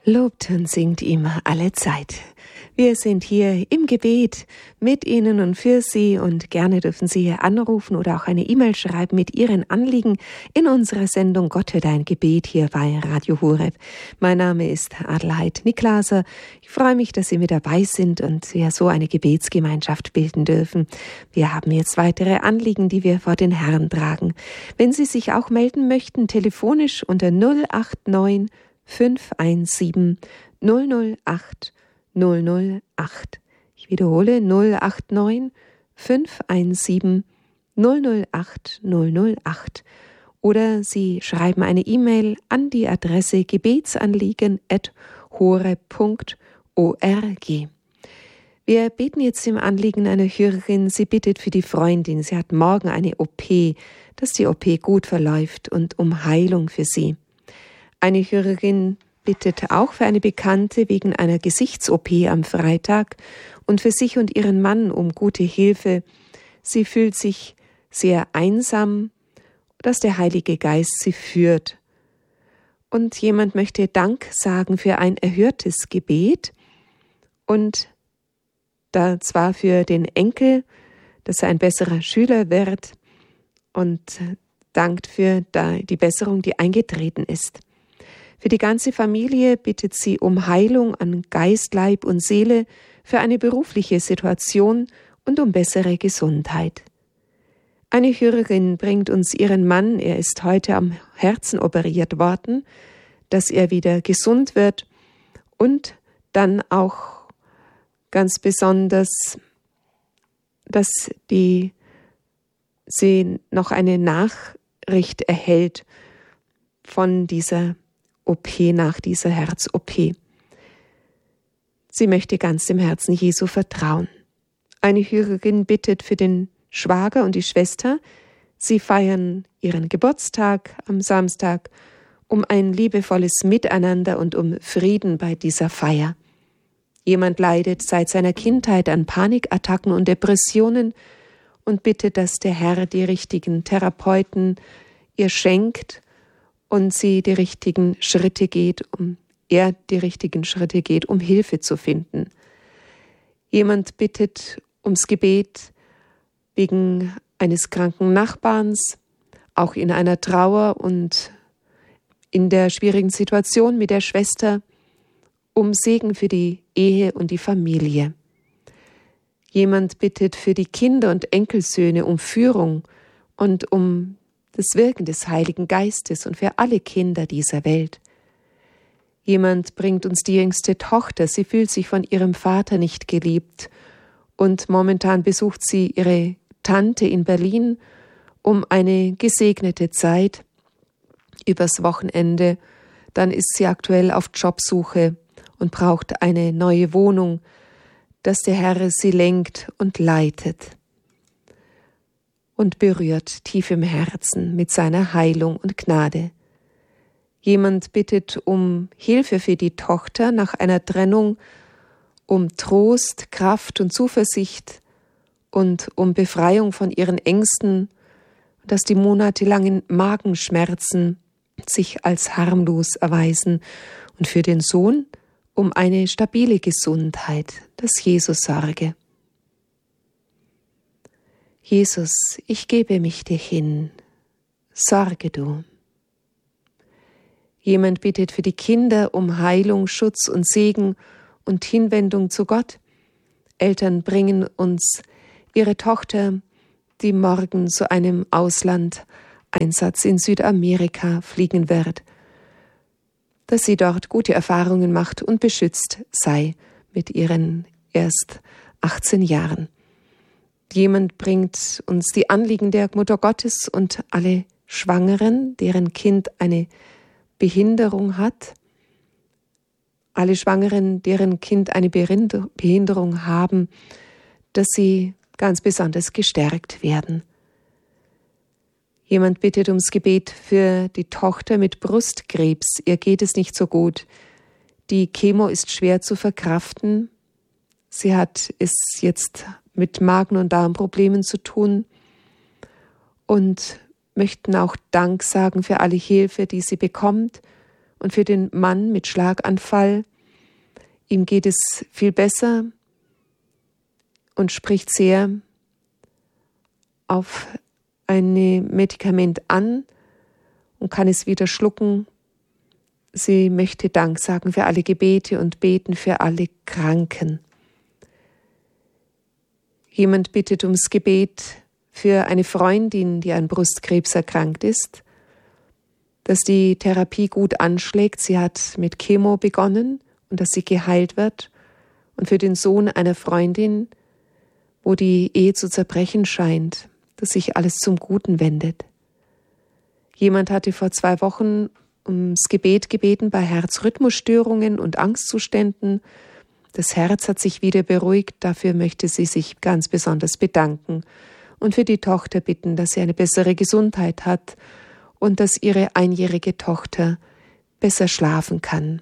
Lobt und singt ihm alle Zeit. Wir sind hier im Gebet mit Ihnen und für Sie und gerne dürfen Sie hier anrufen oder auch eine E-Mail schreiben mit Ihren Anliegen in unserer Sendung Gott hört ein Gebet hier bei Radio Horeb. Mein Name ist Adelheid Niklaser. Ich freue mich, dass Sie mit dabei sind und wir so eine Gebetsgemeinschaft bilden dürfen. Wir haben jetzt weitere Anliegen, die wir vor den Herrn tragen. Wenn Sie sich auch melden möchten, telefonisch unter 089 517 008 008. Ich wiederhole 089 517 008 008. Oder Sie schreiben eine E-Mail an die Adresse gebetsanliegen@horeb.org. Wir beten jetzt im Anliegen einer Hörerin. Sie bittet für die Freundin. Sie hat morgen eine OP, dass die OP gut verläuft und um Heilung für sie. Eine Hörerin bittet auch für eine Bekannte wegen einer Gesichts-OP am Freitag und für sich und ihren Mann um gute Hilfe. Sie fühlt sich sehr einsam, dass der Heilige Geist sie führt. Und jemand möchte Dank sagen für ein erhörtes Gebet und da zwar für den Enkel, dass er ein besserer Schüler wird und dankt für die Besserung, die eingetreten ist. Für die ganze Familie bittet sie um Heilung an Geist, Leib und Seele, für eine berufliche Situation und um bessere Gesundheit. Eine Hörerin bringt uns ihren Mann, er ist heute am Herzen operiert worden, dass er wieder gesund wird und dann auch ganz besonders, dass sie noch eine Nachricht erhält von dieser OP, nach dieser Herz-OP. Sie möchte ganz dem Herzen Jesu vertrauen. Eine Hörerin bittet für den Schwager und die Schwester. Sie feiern ihren Geburtstag am Samstag um ein liebevolles Miteinander und um Frieden bei dieser Feier. Jemand leidet seit seiner Kindheit an Panikattacken und Depressionen und bittet, dass der Herr die richtigen Therapeuten ihr schenkt und sie die richtigen Schritte geht, um Hilfe zu finden. Jemand bittet ums Gebet wegen eines kranken Nachbarns, auch in einer Trauer und in der schwierigen Situation mit der Schwester, um Segen für die Ehe und die Familie. Jemand bittet für die Kinder und Enkelsöhne um Führung und um das Wirken des Heiligen Geistes und für alle Kinder dieser Welt. Jemand bringt uns die jüngste Tochter, sie fühlt sich von ihrem Vater nicht geliebt und momentan besucht sie ihre Tante in Berlin um eine gesegnete Zeit übers Wochenende. Dann ist sie aktuell auf Jobsuche und braucht eine neue Wohnung, dass der Herr sie lenkt und leitet und berührt tief im Herzen mit seiner Heilung und Gnade. Jemand bittet um Hilfe für die Tochter nach einer Trennung, um Trost, Kraft und Zuversicht und um Befreiung von ihren Ängsten, dass die monatelangen Magenschmerzen sich als harmlos erweisen und für den Sohn um eine stabile Gesundheit, dass Jesus sorge. Jesus, ich gebe mich dir hin, sorge du. Jemand bittet für die Kinder um Heilung, Schutz und Segen und Hinwendung zu Gott. Eltern bringen uns ihre Tochter, die morgen zu einem Auslandeinsatz in Südamerika fliegen wird, dass sie dort gute Erfahrungen macht und beschützt sei mit ihren erst 18 Jahren. Jemand bringt uns die Anliegen der Mutter Gottes und alle Schwangeren, deren Kind eine Behinderung hat, alle Schwangeren, deren Kind eine Behinderung haben, dass sie ganz besonders gestärkt werden. Jemand bittet ums Gebet für die Tochter mit Brustkrebs. Ihr geht es nicht so gut. Die Chemo ist schwer zu verkraften. Sie hat es jetzt mit Magen- und Darmproblemen zu tun und möchten auch Dank sagen für alle Hilfe, die sie bekommt und für den Mann mit Schlaganfall. Ihm geht es viel besser und spricht sehr auf ein Medikament an und kann es wieder schlucken. Sie möchte Dank sagen für alle Gebete und beten für alle Kranken. Jemand bittet ums Gebet für eine Freundin, die an Brustkrebs erkrankt ist, dass die Therapie gut anschlägt. Sie hat mit Chemo begonnen und dass sie geheilt wird. Und für den Sohn einer Freundin, wo die Ehe zu zerbrechen scheint, dass sich alles zum Guten wendet. Jemand hatte vor 2 Wochen ums Gebet gebeten bei Herzrhythmusstörungen und Angstzuständen. Das Herz hat sich wieder beruhigt, dafür möchte sie sich ganz besonders bedanken und für die Tochter bitten, dass sie eine bessere Gesundheit hat und dass ihre 1-jährige Tochter besser schlafen kann.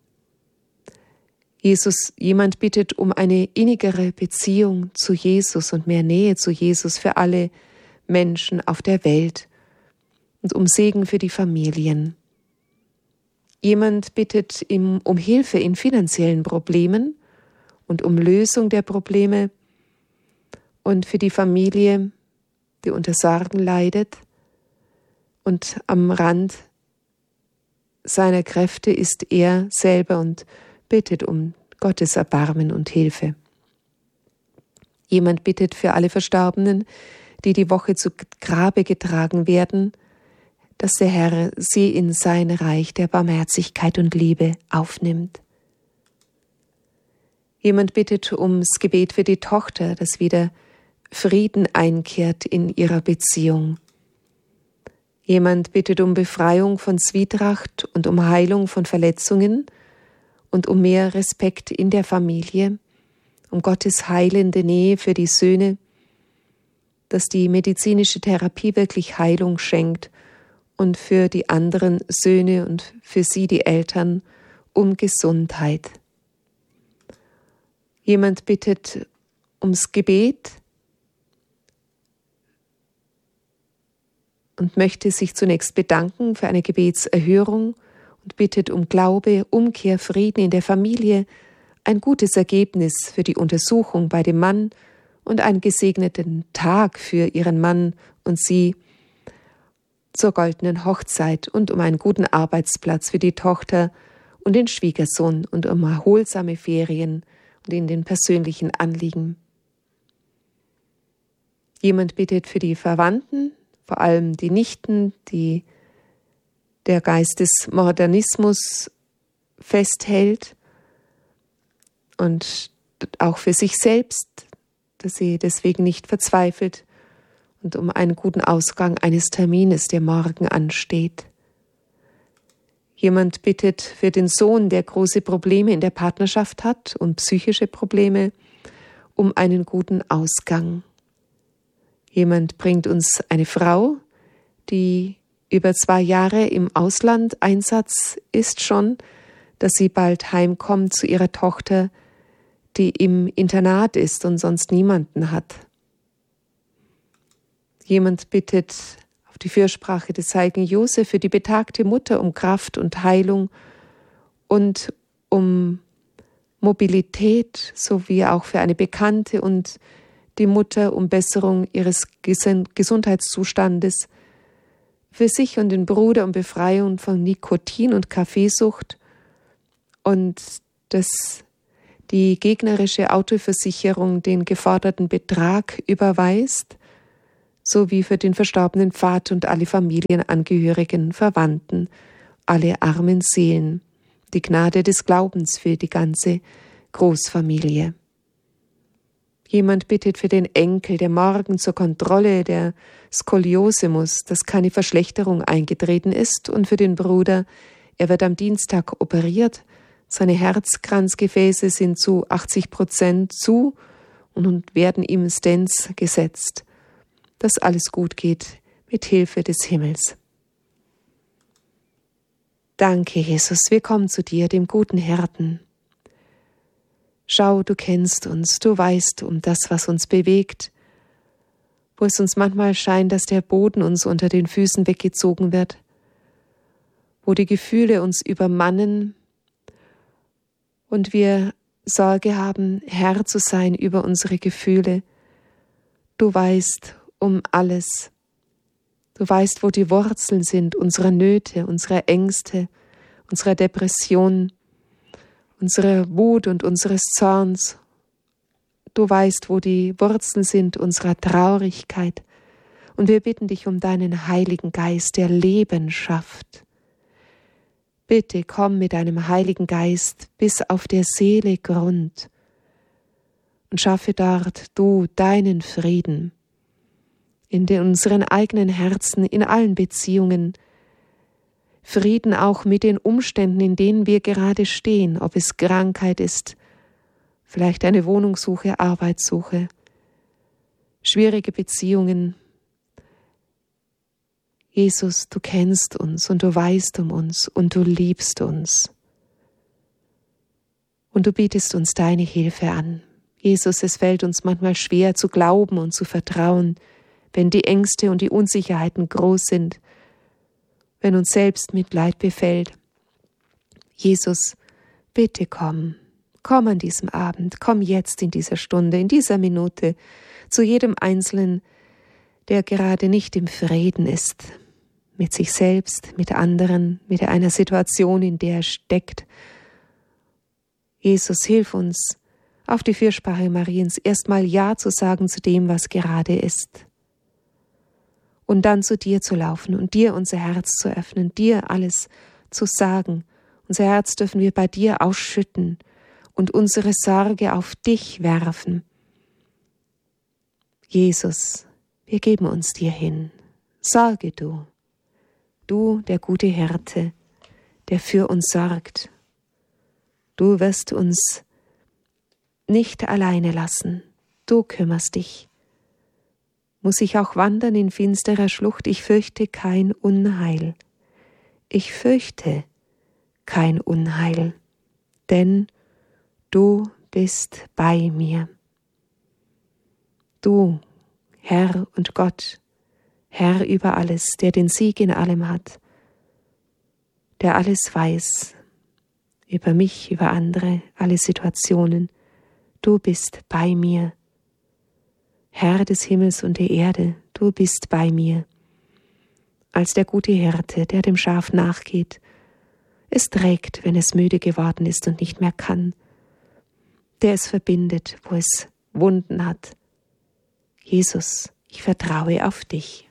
Jemand bittet um eine innigere Beziehung zu Jesus und mehr Nähe zu Jesus für alle Menschen auf der Welt und um Segen für die Familien. Jemand bittet um Hilfe in finanziellen Problemen und um Lösung der Probleme und für die Familie, die unter Sorgen leidet und am Rand seiner Kräfte ist er selber und bittet um Gottes Erbarmen und Hilfe. Jemand bittet für alle Verstorbenen, die die Woche zu Grabe getragen werden, dass der Herr sie in sein Reich der Barmherzigkeit und Liebe aufnimmt. Jemand bittet ums Gebet für die Tochter, dass wieder Frieden einkehrt in ihrer Beziehung. Jemand bittet um Befreiung von Zwietracht und um Heilung von Verletzungen und um mehr Respekt in der Familie, um Gottes heilende Nähe für die Söhne, dass die medizinische Therapie wirklich Heilung schenkt und für die anderen Söhne und für sie, die Eltern, um Gesundheit. Jemand bittet ums Gebet und möchte sich zunächst bedanken für eine Gebetserhörung und bittet um Glaube, Umkehr, Frieden in der Familie, ein gutes Ergebnis für die Untersuchung bei dem Mann und einen gesegneten Tag für ihren Mann und sie zur goldenen Hochzeit und um einen guten Arbeitsplatz für die Tochter und den Schwiegersohn und um erholsame Ferien und in den persönlichen Anliegen. Jemand bittet für die Verwandten, vor allem die Nichten, die der Geist des Modernismus festhält und auch für sich selbst, dass sie deswegen nicht verzweifelt und um einen guten Ausgang eines Termines, der morgen ansteht. Jemand bittet für den Sohn, der große Probleme in der Partnerschaft hat und psychische Probleme, um einen guten Ausgang. Jemand bringt uns eine Frau, die über 2 Jahre im Ausland Einsatz ist schon, dass sie bald heimkommt zu ihrer Tochter, die im Internat ist und sonst niemanden hat. Jemand bittet auf die Fürsprache des heiligen Josef für die betagte Mutter um Kraft und Heilung und um Mobilität, sowie auch für eine Bekannte und die Mutter um Besserung ihres Gesundheitszustandes, für sich und den Bruder um Befreiung von Nikotin- und Kaffeesucht und dass die gegnerische Autoversicherung den geforderten Betrag überweist, sowie für den verstorbenen Vater und alle Familienangehörigen, Verwandten, alle armen Seelen, die Gnade des Glaubens für die ganze Großfamilie. Jemand bittet für den Enkel, der morgen zur Kontrolle der Skoliose muss, dass keine Verschlechterung eingetreten ist, und für den Bruder, er wird am Dienstag operiert, seine Herzkranzgefäße sind zu 80% zu und werden ihm Stents gesetzt, dass alles gut geht mit Hilfe des Himmels. Danke, Jesus, wir kommen zu dir, dem guten Hirten. Schau, du kennst uns, du weißt um das, was uns bewegt, wo es uns manchmal scheint, dass der Boden uns unter den Füßen weggezogen wird, wo die Gefühle uns übermannen und wir Sorge haben, Herr zu sein über unsere Gefühle. Du weißt um alles. Du weißt, wo die Wurzeln sind unserer Nöte, unserer Ängste, unserer Depressionen, unserer Wut und unseres Zorns. Du weißt, wo die Wurzeln sind unserer Traurigkeit. Und wir bitten dich um deinen Heiligen Geist, der Leben schafft. Bitte komm mit deinem Heiligen Geist bis auf der Seele Grund und schaffe dort du deinen Frieden in unseren eigenen Herzen, in allen Beziehungen, Frieden auch mit den Umständen, in denen wir gerade stehen, ob es Krankheit ist, vielleicht eine Wohnungssuche, Arbeitssuche, schwierige Beziehungen. Jesus, du kennst uns und du weißt um uns und du liebst uns. Und du bietest uns deine Hilfe an. Jesus, es fällt uns manchmal schwer zu glauben und zu vertrauen, wenn die Ängste und die Unsicherheiten groß sind, wenn uns selbst Mitleid befällt. Jesus, bitte komm an diesem Abend, komm jetzt in dieser Stunde, in dieser Minute, zu jedem Einzelnen, der gerade nicht im Frieden ist, mit sich selbst, mit anderen, mit einer Situation, in der er steckt. Jesus, hilf uns, auf die Fürsprache Mariens erstmal Ja zu sagen zu dem, was gerade ist. Und dann zu dir zu laufen und dir unser Herz zu öffnen, dir alles zu sagen. Unser Herz dürfen wir bei dir ausschütten und unsere Sorge auf dich werfen. Jesus, wir geben uns dir hin. Sorge du, du, der gute Hirte, der für uns sorgt. Du wirst uns nicht alleine lassen. Du kümmerst dich. Muss ich auch wandern in finsterer Schlucht, ich fürchte kein Unheil. Ich fürchte kein Unheil, denn du bist bei mir. Du, Herr und Gott, Herr über alles, der den Sieg in allem hat, der alles weiß, über mich, über andere, alle Situationen. Du bist bei mir. Herr des Himmels und der Erde, du bist bei mir. Als der gute Hirte, der dem Schaf nachgeht, es trägt, wenn es müde geworden ist und nicht mehr kann, der es verbindet, wo es Wunden hat. Jesus, ich vertraue auf dich.